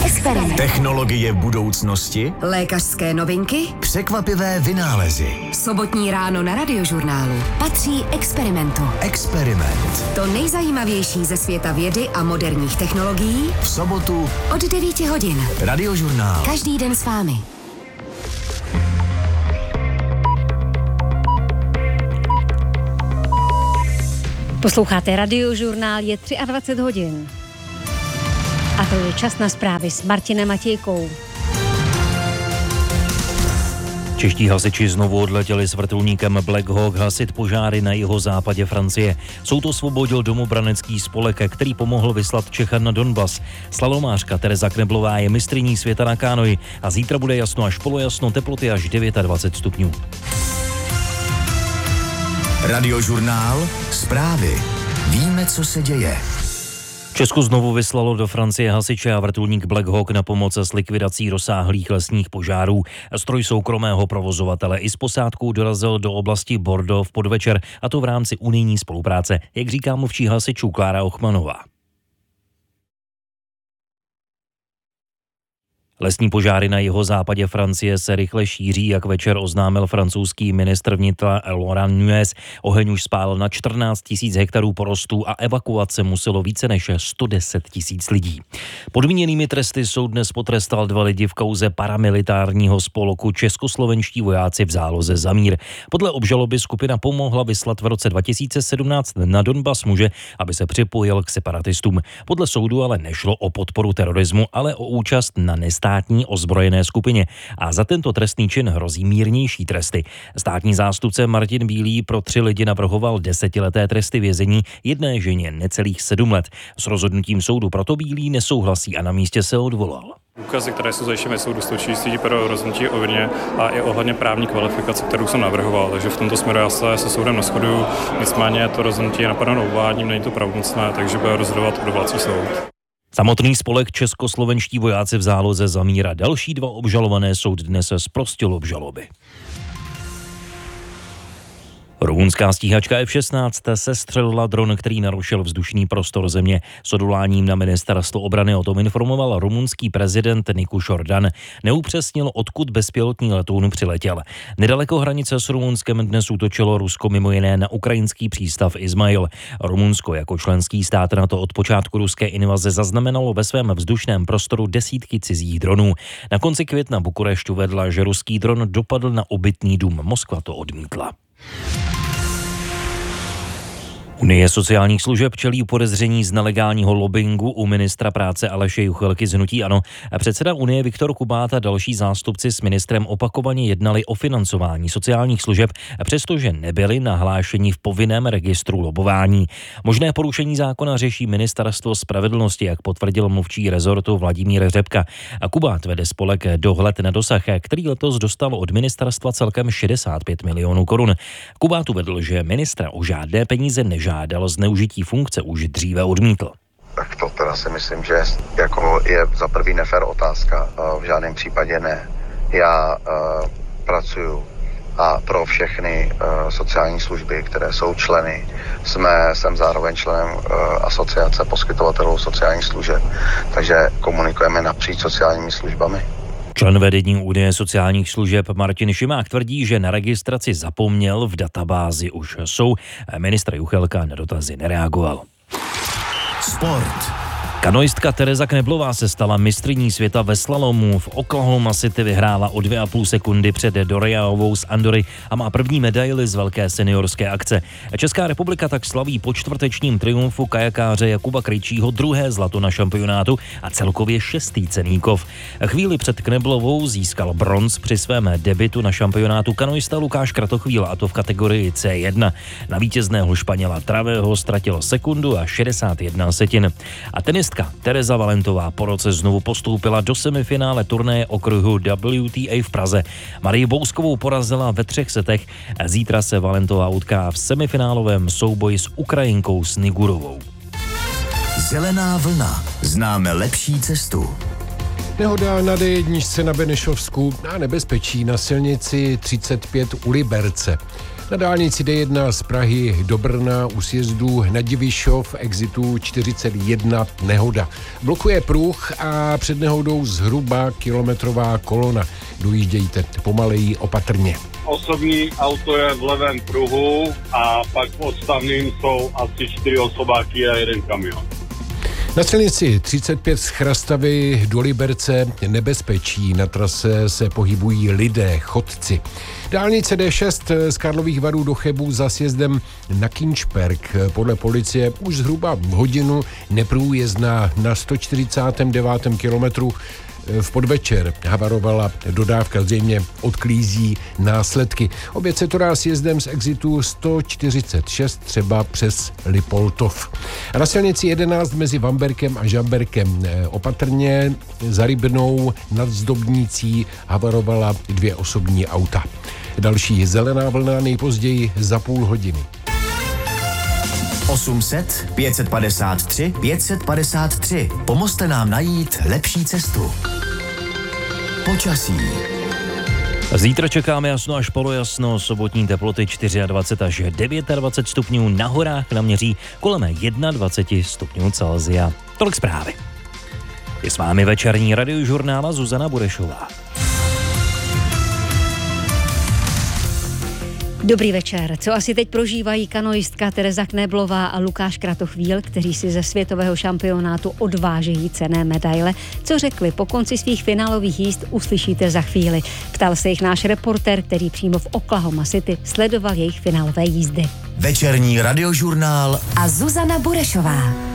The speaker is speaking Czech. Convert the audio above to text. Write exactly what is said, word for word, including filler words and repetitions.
Experiment. Technologie budoucnosti? Lékařské novinky? Překvapivé vynálezy. Sobotní ráno na Radiožurnálu patří Experimentu. Experiment. To nejzajímavější ze světa vědy a moderních technologií V sobotu od devíti hodin. Radiožurnál. Každý den s vámi. Posloucháte Radiožurnál, je dvacet tři hodin. A to je čas na zprávy s Martinem Matějkou. Čeští hasiči znovu odletěli s vrtulníkem Black Hawk hasit požáry na jihozápadě Francie. Soud osvobodil domobranecký spolek, který pomohl vyslat Čecha na Donbas. Slalomářka Tereza Kneblová je mistryní světa na kánoji a zítra bude jasno až polojasno, teploty až dvacet devět stupňů. Radiožurnál. Zprávy. Víme, co se děje. Česko znovu vyslalo do Francie hasiče a vrtulník Black Hawk na pomoc s likvidací rozsáhlých lesních požárů. Stroj soukromého provozovatele i s posádkou dorazil do oblasti Bordeaux v podvečer, a to v rámci unijní spolupráce, jak říká mluvčí hasičů Klára Ochmanová. Lesní požáry na jihozápadě Francie se rychle šíří, jak večer oznámil francouzský ministr vnitra Laurent Nunez. Oheň už spálil na čtrnáct tisíc hektarů porostů a evakuace muselo více než sto deset tisíc lidí. Podmíněnými tresty soud dnes potrestal dva lidi v kauze paramilitárního spolku Českoslovenští vojáci v záloze za mír. Podle obžaloby skupina pomohla vyslat v roce dva tisíce sedmnáct na Donbas muže, aby se připojil k separatistům. Podle soudu ale nešlo o podporu terorismu, ale o účast na nestátní státní ozbrojené skupině a za tento trestný čin hrozí mírnější tresty. Státní zástupce Martin Bílý pro tři lidi navrhoval desetileté tresty vězení, jedné ženě necelých sedm let. S rozhodnutím soudu proto Bílý nesouhlasí a na místě se odvolal. Důkazy, které jsou zajištěny soudu, stačí pro rozhodnutí o vině a i ohledně právní kvalifikace, kterou jsem navrhoval. Takže v tomto směru já se se soudem neshoduju. Nicméně to rozhodnutí je napadeno uvádním, není to pravomocné, takže bude rozhodovat odvolací soud. Samotný spolek Českoslovenští vojáci v záloze za mír a další dva obžalované soud dnes zprostil obžaloby. Rumunská stíhačka F šestnáct sestřelila dron, který narušil vzdušný prostor země. S odvoláním na ministerstvo obrany o tom informoval rumunský prezident Nicu Jordan. Neupřesnil, odkud bezpilotní letoun přiletěl. Nedaleko hranice s Rumunskem dnes útočilo Rusko mimo jiné na ukrajinský přístav Izmail. Rumunsko jako členský stát NATO od počátku ruské invaze zaznamenalo ve svém vzdušném prostoru desítky cizích dronů. Na konci května Bukurešť uvedla, že ruský dron dopadl na obytný dům. Moskva to odmítla. Unie sociálních služeb čelí podezření z nelegálního lobbingu u ministra práce Aleše Juchelky z hnutí ANO. Předseda Unie Viktor Kubát a další zástupci s ministrem opakovaně jednali o financování sociálních služeb, přestože nebyli nahlášeni v povinném registru lobování. Možné porušení zákona řeší ministerstvo spravedlnosti, jak potvrdil mluvčí rezortu Vladimír Řepka. Kubát vede spolek Dohled na dosah, který letos dostal od ministerstva celkem šedesát pět milionů korun. Kubát uvedl, že ministra o žádné peníze nežádá. Žádal zneužití funkce už dříve odmítl. Tak to teda si myslím, že jako je za prvý nefér otázka. V žádném případě ne. Já uh, pracuju a pro všechny uh, sociální služby, které jsou členy, jsme, jsem zároveň členem uh, asociace poskytovatelů sociálních služeb, takže komunikujeme napříč sociálními službami. Člen vedení Unie sociálních služeb Martin Šimák tvrdí, že na registraci zapomněl, v databázi už jsou. Ministr Juchelka na dotazy nereagoval. Sport. Kanoistka Tereza Kneblová se stala mistryní světa ve slalomu. V Oklahoma City vyhrála o dvě a půl sekundy před Doriaovou z Andory a má první medaili z velké seniorské akce. Česká republika tak slaví po čtvrtečním triumfu kajakáře Jakuba Krejčího druhé zlato na šampionátu a celkově šestý cenný kov. Chvíli před Kneblovou získal bronz při svém debutu na šampionátu kanoista Lukáš Kratochvíl, a to v kategorii C jedna. Na vítězného Španěla Travého ztratil sekundu a šedesát jedna setin. A tenistka Tereza Valentová po roce znovu postoupila do semifinále turnaje okruhu W T A v Praze. Marii Bouskovou porazila ve třech setech. Zítra se Valentová utká v semifinálovém souboji s Ukrajinkou Snigurovou. Zelená vlna. Známe lepší cestu. Nehoda na D jedna na Benešovsku a nebezpečí na silnici třicet pět u Liberce. Na dálnici D jedna z Prahy do Brna u sjezdu na Divišov exitu čtyřicet jedna nehoda. Blokuje pruh a před nehodou zhruba kilometrová kolona. Dojíždějte pomaleji, opatrně. Osobní auto je v levém pruhu a pak odstavným jsou asi čtyři osobáky a jeden kamion. Na silnici třicet pět z Chrastavy do Liberce nebezpečí. Na trase se pohybují lidé, chodci. Dálnice D šest z Karlových Varů do Chebu za sjezdem na Kinčberg. Podle policie už zhruba hodinu neprůjezdná. Na sto čtyřicátém devátém kilometru v podvečer havarovala dodávka, zřejmě odklízí následky. Oběť se to dá sjezdem z exitu sto čtyřicet šest třeba přes Lipoltov. A na silnici jedenáct mezi Vamberkem a Žamberkem opatrně za Rybnou nad Zdobnicí havarovala dvě osobní auta. Další zelená vlna nejpozději za půl hodiny. osm set pět set padesát tři pět set padesát tři. Pomozte nám najít lepší cestu. Počasí. Zítra čekáme jasno až polojasno, sobotní teploty dvacet čtyři až dvacet devět stupňů, na horách naměří kolem dvacet jedna stupňů Celsia. Tolik zprávy. Je s vámi večerní radiožurnála Zuzana Burešová. Dobrý večer. Co asi teď prožívají kanoistka Tereza Kneblová a Lukáš Kratochvíl, kteří si ze světového šampionátu odvážejí cenné medaile? Co řekli po konci svých finálových jízd, uslyšíte za chvíli. Ptal se jich náš reportér, který přímo v Oklahoma City sledoval jejich finálové jízdy. Večerní radiožurnál a Zuzana Burešová.